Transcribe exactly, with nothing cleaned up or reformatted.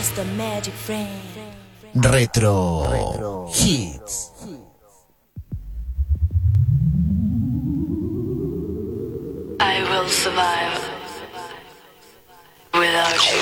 just a magic friend. Retro, Retro Hits. I will survive without you.